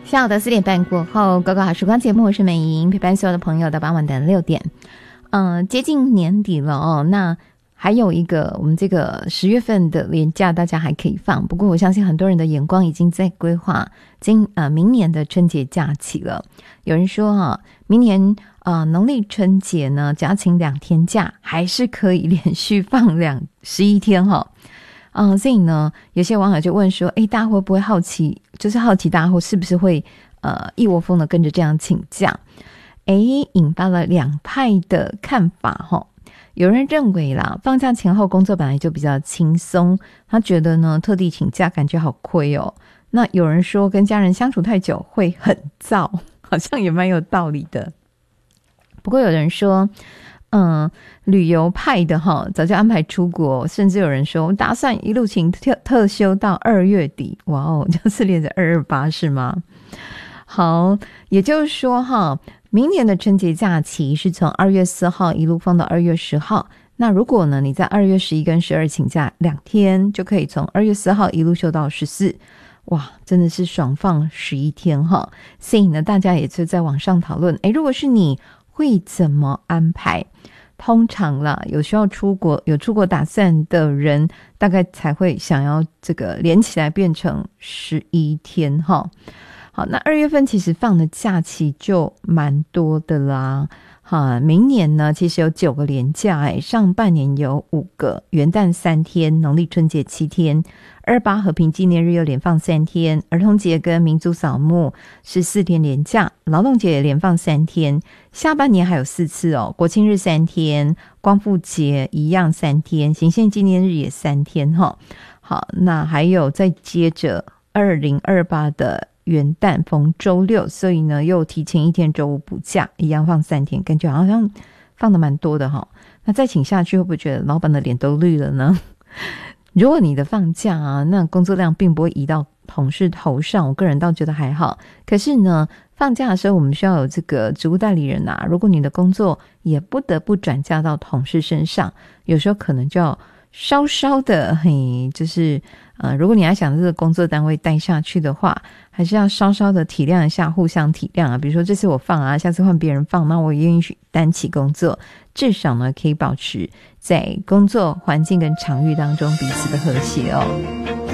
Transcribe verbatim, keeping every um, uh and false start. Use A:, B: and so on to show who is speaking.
A: 下午的四点半过后，高高好时光节目，我是美莹，陪伴所有的朋友到傍晚的六点。嗯、呃，接近年底了哦，那还有一个我们这个十月份的连假，大家还可以放。不过我相信很多人的眼光已经在规划今呃明年的春节假期了。有人说哈、啊，明年呃农历春节呢，只要请两天假，还是可以连续放两十一天哈、哦。嗯、呃，所以呢，有些网友就问说，诶，大家会不会好奇，就是好奇大家会是不是会呃一窝蜂的跟着这样请假？诶，引发了两派的看法齁。有人认为啦，放假前后工作本来就比较轻松，他觉得呢特地请假感觉好亏哦。那有人说跟家人相处太久会很燥，好像也蛮有道理的。不过有人说嗯，旅游派的哈，早就安排出国，甚至有人说打算一路请特特休到二月底，哇哦，就是连着二二八是吗？好，也就是说哈，明年的春节假期是从二月四号一路放到二月十号。那如果呢，你在二月十一跟十二请假两天，就可以从二月四号一路休到十四，哇，真的是爽放十一天哈。所以呢，大家也就在网上讨论，诶，如果是你会怎么安排？通常啦，有需要出国有出国打算的人，大概才会想要这个连起来变成十一天哈。好，那二月份其实放的假期就蛮多的啦。哈，明年呢其实有九个连假，哎，上半年有五个，元旦三天，农历春节七天，二八和平纪念日又连放三天，儿童节跟民族扫墓是四天连假，劳动节也连放三天，下半年还有四次哦，国庆日三天，光复节一样三天，行宪纪念日也三天哈。好，那还有再接着二零二八的元旦逢周六，所以呢又提前一天周五补假，一样放三天，感觉好像放的蛮多的齁。那再请下去会不会觉得老板的脸都绿了呢？如果你的放假啊，那工作量并不会移到同事头上，我个人倒觉得还好。可是呢，放假的时候我们需要有这个职务代理人啊，如果你的工作也不得不转嫁到同事身上，有时候可能就要稍稍的嘿，就是呃，如果你要想这个工作单位带下去的话，还是要稍稍的体谅一下，互相体谅啊。比如说这次我放啊，下次换别人放，那我也愿意去担起工作，至少呢可以保持在工作环境跟场域当中彼此的和谐哦。